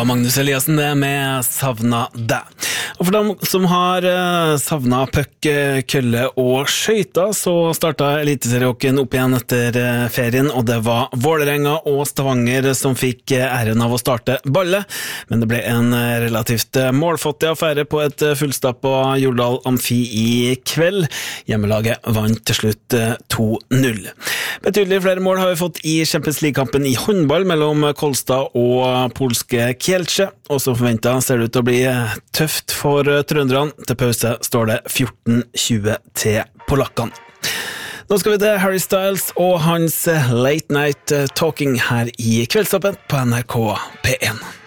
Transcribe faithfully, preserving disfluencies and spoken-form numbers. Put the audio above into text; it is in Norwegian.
var Magnus Eliassen det med Savna deg. Og for dem som har uh, savna puck, kølle og skøyter, så startet Eliteseriehockeyen opp igjen etter uh, ferien, og det var Vålerenga og Stavanger som fikk uh, æren av å starte ballet, men det ble en uh, relativt uh, målfattig affære på et uh, fullstappet Jordal Amfi i kveld. Hjemmelaget vant til slutt uh, to null. Betydelig flere mål har vi fått i Champions League-kampen i håndball mellom Kolstad og polske Kielce, og som forventet ser det ut til å bli tøft for trønderne. Til pause står det fjorten tjue til polakkene. Nå skal vi til Harry Styles og hans Late Night Talking her i Kveldsåpen på N R K P en.